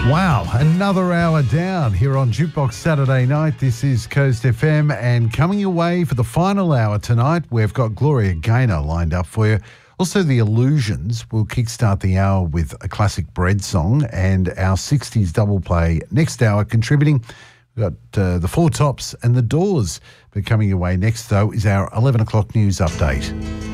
Wow, another hour down here on Jukebox Saturday night. This is Coast FM, and coming your way for the final hour tonight, we've got Gloria Gaynor lined up for you. Also, The Illusions will kickstart the hour with a classic Bread song, and our 60s double play next hour contributing. We've got the Four Tops and The Doors. But coming your way next, though, is our 11 o'clock news update.